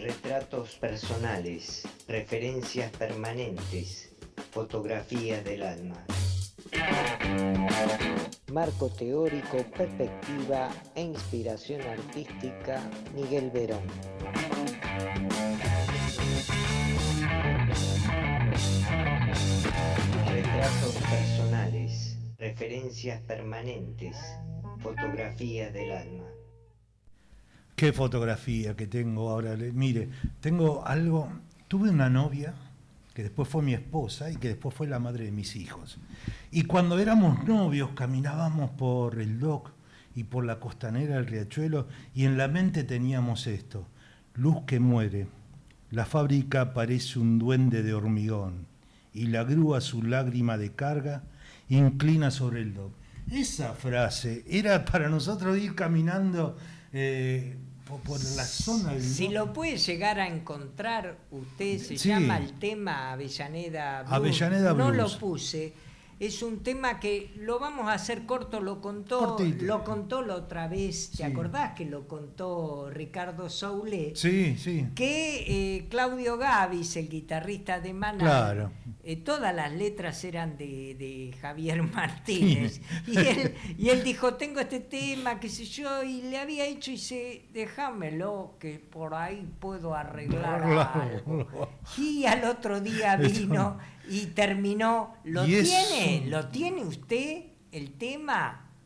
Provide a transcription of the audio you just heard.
Retratos personales, referencias permanentes, fotografías del alma. Marco teórico, perspectiva e inspiración artística, Miguel Verón. Retratos personales, referencias permanentes, fotografías del alma. Qué fotografía que tengo ahora. Mire, tengo algo. Tuve una novia que después fue mi esposa y que después fue la madre de mis hijos. Y cuando éramos novios caminábamos por el dock y por la costanera del Riachuelo y en la mente teníamos esto: luz que muere, la fábrica parece un duende de hormigón y la grúa su lágrima de carga inclina sobre el dock. Esa frase era para nosotros ir caminando por la zona del Si dock. lo puede llegar a encontrar usted, se Sí. llama el tema Avellaneda Blues. Avellaneda No Blues. lo puse. Es un tema que lo vamos a hacer corto, lo contó la otra vez, ¿te Sí. acordás que lo contó Ricardo Soule? Sí, sí. Que Claudio Gavis, el guitarrista de Maná, Claro. todas las letras eran de Javier Martínez. Y él dijo, tengo este tema, qué sé yo, y le había dicho, y dice, déjamelo, que por ahí puedo arreglar algo. Y al otro día vino y terminó. ¿Lo tiene usted, el tema?